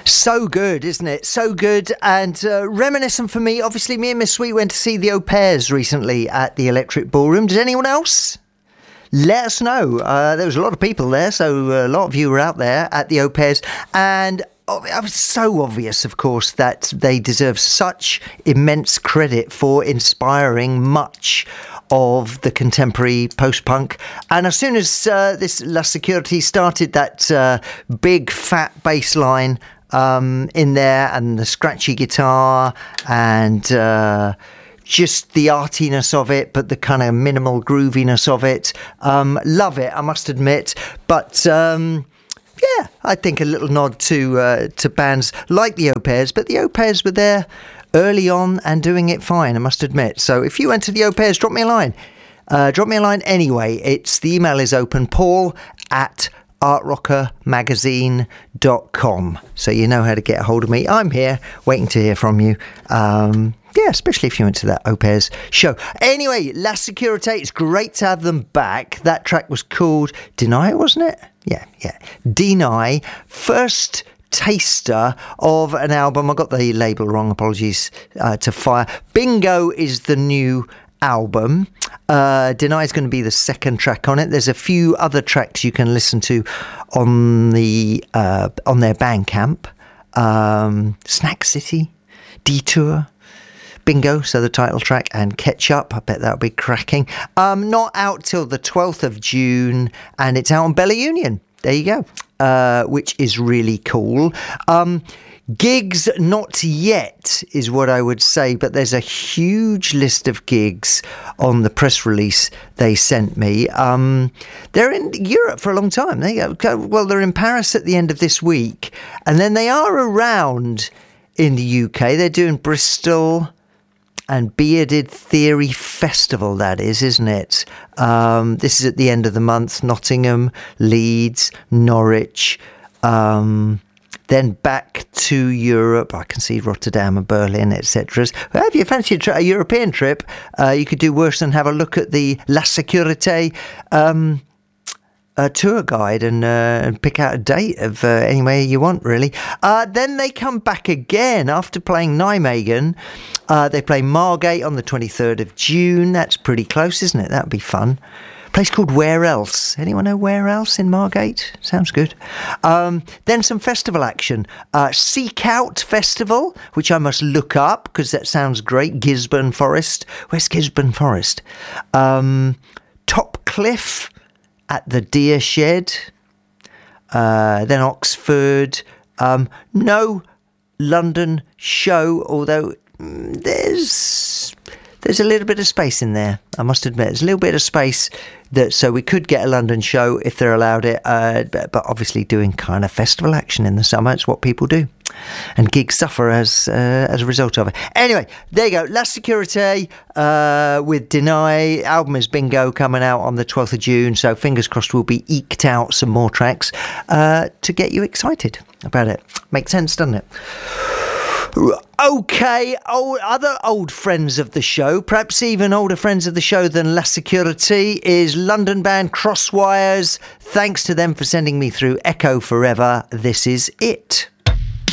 So good, isn't it? So good and reminiscent for me. Obviously, me and Miss Sweet went to see the Au Pairs recently at the Electric Ballroom. Did anyone else? Let us know. There was a lot of people there, so a lot of you were out there at the Au Pairs. And it was so obvious, of course, that they deserve such immense credit for inspiring much of the contemporary post-punk. And as soon as this La Security started, that big fat bass line in there and the scratchy guitar and just the artiness of it, but the kind of minimal grooviness of it. Love it, I must admit. But yeah, I think a little nod to bands like the Au Pairs, but the Au Pairs were there early on and doing it fine, I must admit. So if you went to the Au Pairs, drop me a line. Drop me a line anyway. The email is open, paul@artrockermagazine.com. So you know how to get a hold of me. I'm here waiting to hear from you. Yeah, especially if you went to that Au Pairs show. Anyway, La Security, it's great to have them back. That track was called Deny, wasn't it? Yeah. Deny. First taster of an album. I got the label wrong. Apologies to Fire. Bingo is the new album. Deny is going to be the second track on it. There's a few other tracks you can listen to on their Bandcamp. Snack City, Detour, Bingo, so the title track, and Ketchup. I bet that'll be cracking. Not out till the 12th of June, and it's out on Bella Union. There you go. Which is really cool. Gigs not yet is what I would say, but there's a huge list of gigs on the press release they sent me. They're in Europe for a long time. Well, they're in Paris at the end of this week, and then they are around in the UK. They're doing Bristol and Bearded Theory Festival, that is, isn't it? This is at the end of the month. Nottingham, Leeds, Norwich, then back to Europe. I can see Rotterdam and Berlin, etc. Well, if you fancy a European trip, you could do worse than have a look at the La Security tour guide and pick out a date of anywhere you want, really. Then they come back again after playing Nijmegen. They play Margate on the 23rd of June. That's pretty close, isn't it? That would be fun. Place called Where Else. Anyone know Where Else in Margate? Sounds good. Then some festival action. Seek Out Festival, which I must look up because that sounds great. Gisborne Forest. Where's Gisborne Forest? Top Cliff at the Deer Shed. Then Oxford. No London show, although there's a little bit of space in there, I must admit. There's a little bit of space so we could get a London show if they're allowed it, but obviously doing kind of festival action in the summer, it's what people do, and gigs suffer as a result of it. Anyway, there you go. La Security with Deny. Album is Bingo, coming out on the 12th of June, so fingers crossed we'll be eked out some more tracks to get you excited about it. Makes sense, doesn't it? Okay, other old friends of the show, perhaps even older friends of the show than La Security, is London band Crosswires. Thanks to them for sending me through Echo Forever. This is it.